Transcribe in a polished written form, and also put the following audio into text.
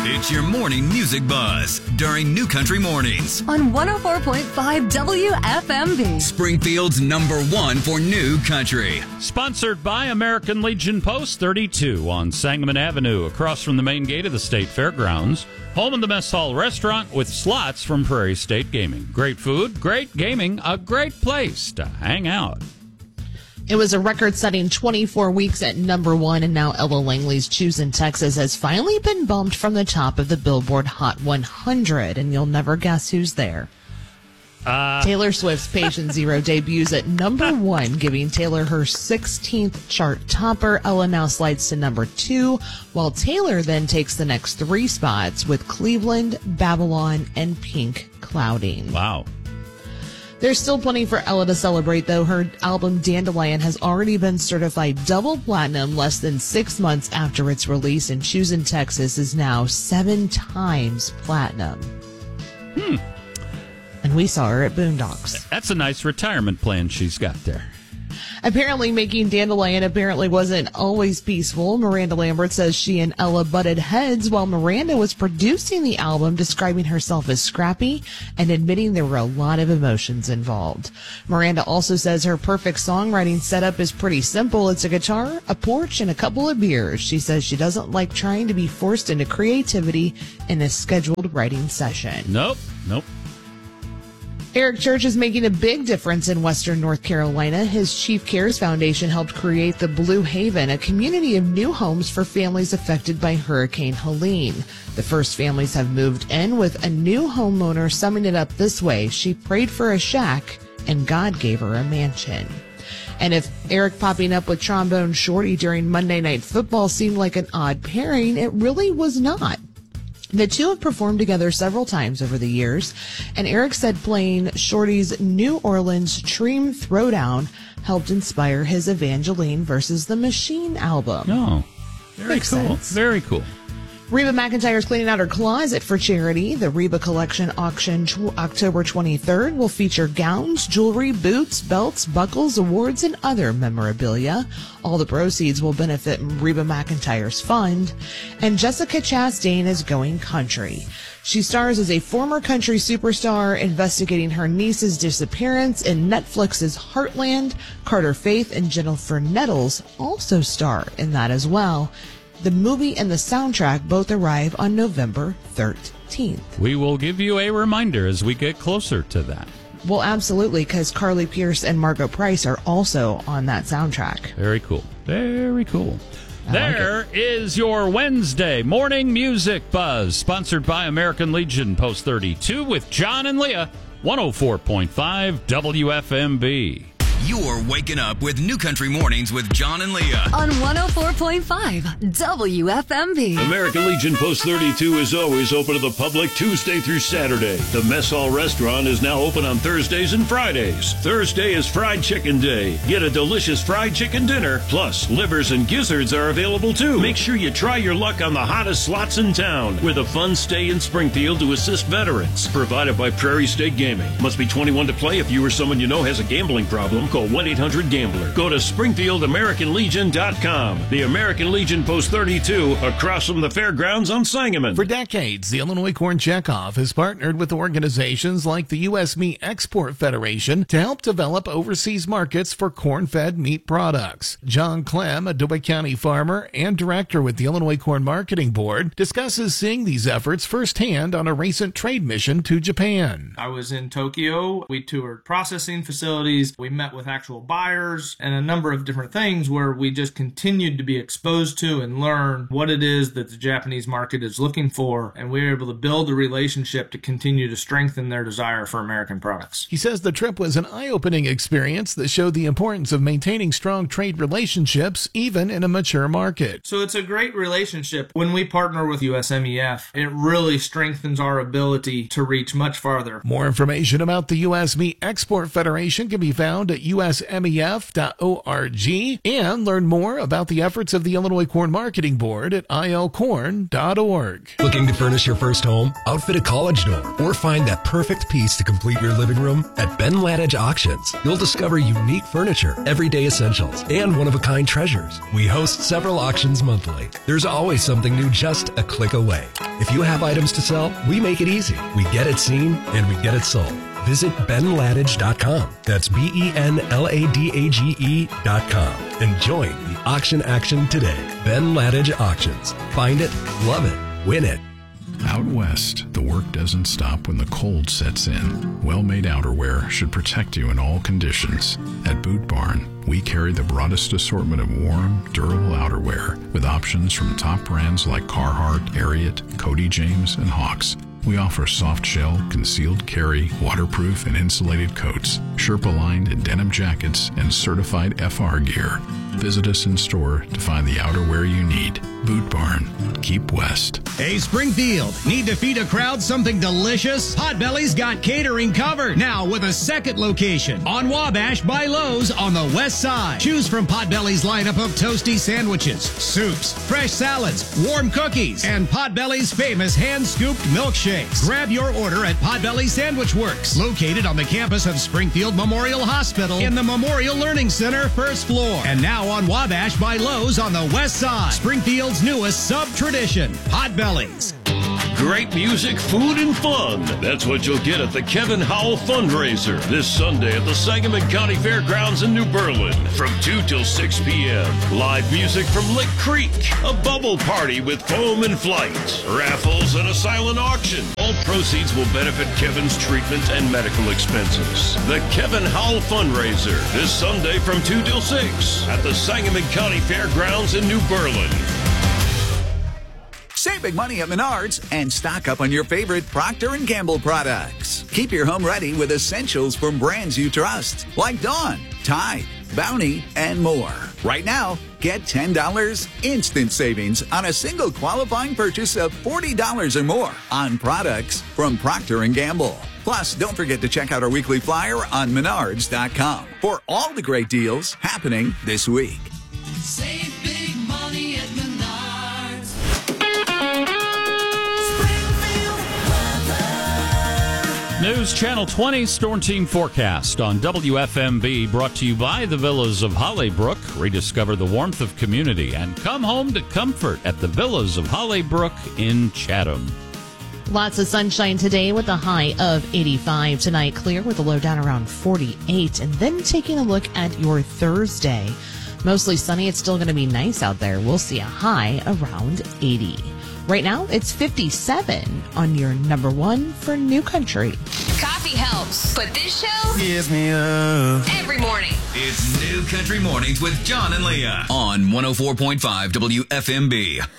It's your morning music buzz during New Country Mornings on 104.5 WFMB. Springfield's #1 for New Country. Sponsored by American Legion Post 32 on Sangamon Avenue, across from the main gate of the State Fairgrounds. Home of the Mess Hall Restaurant with slots from Prairie State Gaming. Great food, great gaming, a great place to hang out. It was a record-setting 24 weeks at #1, and now Ella Langley's Choosing Texas has finally been bumped from the top of the Billboard Hot 100, and you'll never guess who's there. Taylor Swift's Patient Zero debuts at #1, giving Taylor her 16th chart topper. Ella now slides to #2, while Taylor then takes the next 3 spots with Cleveland, Babylon, and Pink Clouding. Wow. There's still plenty for Ella to celebrate, though. Her album Dandelion has already been certified double platinum less than 6 months after its release, and Choosing Texas is now 7 times platinum. And we saw her at Boondocks. That's a nice retirement plan she's got there. Apparently making Dandelion wasn't always peaceful. Miranda Lambert says she and Ella butted heads while Miranda was producing the album, describing herself as scrappy and admitting there were a lot of emotions involved. Miranda also says her perfect songwriting setup is pretty simple. It's a guitar, a porch, and a couple of beers. She says she doesn't like trying to be forced into creativity in a scheduled writing session. Nope. Eric Church is making a big difference in Western North Carolina. His Chief Cares Foundation helped create the Blue Haven, a community of new homes for families affected by Hurricane Helene. The first families have moved in, with a new homeowner summing it up this way: she prayed for a shack and God gave her a mansion. And if Eric popping up with Trombone Shorty during Monday Night Football seemed like an odd pairing, it really was not. The two have performed together several times over the years, and Eric said playing Shorty's New Orleans Dream Throwdown helped inspire his Evangeline versus the Machine album. Oh, very Makes cool. sense. Very cool. Reba McEntire is cleaning out her closet for charity. The Reba Collection auction October 23rd will feature gowns, jewelry, boots, belts, buckles, awards, and other memorabilia. All the proceeds will benefit Reba McEntire's fund. And Jessica Chastain is going country. She stars as a former country superstar investigating her niece's disappearance in Netflix's Heartland. Carter Faith and Jennifer Nettles also star in that as well. The movie and the soundtrack both arrive on November 13th. We will give you a reminder as we get closer to that. Well, absolutely, because Carly Pearce and Margot Price are also on that soundtrack. Very cool. Very cool. There is your Wednesday morning music buzz, sponsored by American Legion Post 32 with John and Leah, 104.5 WFMB. You're waking up with New Country Mornings with John and Leah On 104.5 WFMB. American Legion Post 32 is always open to the public Tuesday through Saturday. The Mess Hall Restaurant is now open on Thursdays and Fridays. Thursday is Fried Chicken Day. Get a delicious fried chicken dinner, plus livers and gizzards are available too. Make sure you try your luck on the hottest slots in town with a fun stay in Springfield to assist veterans. Provided by Prairie State Gaming. Must be 21 to play. If you or someone you know has a gambling problem, call 1-800-GAMBLER. Go to SpringfieldAmericanLegion.com. The American Legion Post 32 across from the fairgrounds on Sangamon. For decades, the Illinois Corn Checkoff has partnered with organizations like the U.S. Meat Export Federation to help develop overseas markets for corn-fed meat products. John Clem, a DuBois County farmer and director with the Illinois Corn Marketing Board, discusses seeing these efforts firsthand on a recent trade mission to Japan. I was in Tokyo. We toured processing facilities. We met with actual buyers and a number of different things where we just continued to be exposed to and learn what it is that the Japanese market is looking for, and we were able to build a relationship to continue to strengthen their desire for American products. He says the trip was an eye-opening experience that showed the importance of maintaining strong trade relationships even in a mature market. So it's a great relationship. When we partner with USMEF, it really strengthens our ability to reach much farther. More information about the U.S. Meat Export Federation can be found at usmef.org and learn more about the efforts of the Illinois Corn Marketing Board at ilcorn.org. Looking to furnish your first home, outfit a college dorm, or find that perfect piece to complete your living room? At Ben Ladage Auctions, you'll discover unique furniture, everyday essentials, and one-of-a-kind treasures. We host several auctions monthly. There's always something new just a click away. If you have items to sell, we make it easy. We get it seen, and we get it sold. Visit benladage.com. That's BenLadage.com. And join the auction action today. Ben Ladage Auctions. Find it, love it, win it. Out west, the work doesn't stop when the cold sets in. Well-made outerwear should protect you in all conditions. At Boot Barn, we carry the broadest assortment of warm, durable outerwear with options from top brands like Carhartt, Ariat, Cody James, and Hawks. We offer soft shell, concealed carry, waterproof and insulated coats, Sherpa-lined and denim jackets, and certified FR gear. Visit us in store to find the outerwear you need. Boot Barn. Keep west. Hey, Springfield, need to feed a crowd something delicious? Potbelly's got catering covered. Now with a second location on Wabash by Lowe's on the west side. Choose from Potbelly's lineup of toasty sandwiches, soups, fresh salads, warm cookies, and Potbelly's famous hand-scooped milkshakes. Grab your order at Potbelly Sandwich Works, located on the campus of Springfield Memorial Hospital in the Memorial Learning Center, first floor. And now on Wabash by Lowe's on the west side. Springfield's newest sub-tradition, Potbelly's. Great music, food, and fun. That's what you'll get at the Kevin Howell Fundraiser this Sunday at the Sangamon County Fairgrounds in New Berlin from 2 till 6 p.m. Live music from Lick Creek, a bubble party with foam and flight, raffles, and a silent auction. All proceeds will benefit Kevin's treatment and medical expenses. The Kevin Howell Fundraiser this Sunday from 2 till 6 at the Sangamon County Fairgrounds in New Berlin. Save big money at Menards and stock up on your favorite Procter & Gamble products. Keep your home ready with essentials from brands you trust, like Dawn, Tide, Bounty, and more. Right now, get $10 instant savings on a single qualifying purchase of $40 or more on products from Procter & Gamble. Plus, don't forget to check out our weekly flyer on Menards.com for all the great deals happening this week. Save big money at Menards. News Channel 20 Storm Team Forecast on WFMB, brought to you by the Villas of Hollybrook. Rediscover the warmth of community and come home to comfort at the Villas of Hollybrook in Chatham. Lots of sunshine today with a high of 85. Tonight, clear with a low down around 48. And then taking a look at your Thursday. Mostly sunny. It's still going to be nice out there. We'll see a high around 80. Right now, it's 57 on your number one for New Country. Coffee helps, but this show gives me up every morning. It's New Country Mornings with John and Leah on 104.5 WFMB.